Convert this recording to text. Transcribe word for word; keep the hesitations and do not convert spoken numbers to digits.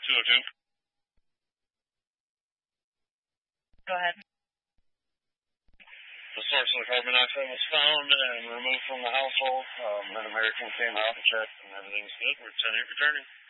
two oh two. Go ahead. The source of the carbon dioxide was found and removed from the household. Um, an American came out and checked, and everything's good. We're ten eight returning.